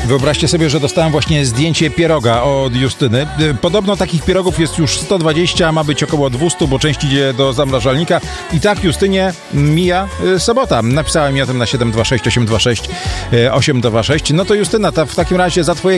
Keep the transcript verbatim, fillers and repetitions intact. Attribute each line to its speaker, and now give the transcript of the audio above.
Speaker 1: Wyobraźcie sobie, że dostałem właśnie zdjęcie pieroga od Justyny. Podobno takich pierogów jest już sto dwadzieścia, a ma być około dwieście, bo część idzie do zamrażalnika. I tak, Justynie, mija sobota. Napisałem mi o tym na siedem dwa sześć osiem dwa sześć osiem dwa sześć. No to Justyna, ta w takim razie za twojego